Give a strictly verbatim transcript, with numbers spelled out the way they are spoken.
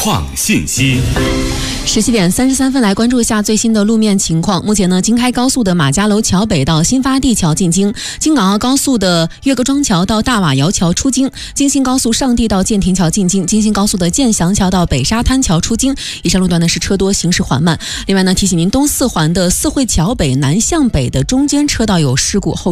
况信息。 十七点三十三分，来关注一下最新的路面情况。目前呢，京开高速的马家楼桥北到新发地桥进京，京港澳高速的岳各庄桥到大瓦窑桥出京，京新高速上地到建亭桥进京，京新高速的建祥桥到北沙滩桥出京。以上路段呢是车多，行驶缓慢。另外呢，提醒您东四环的四惠桥北南向北的中间车道有事故，后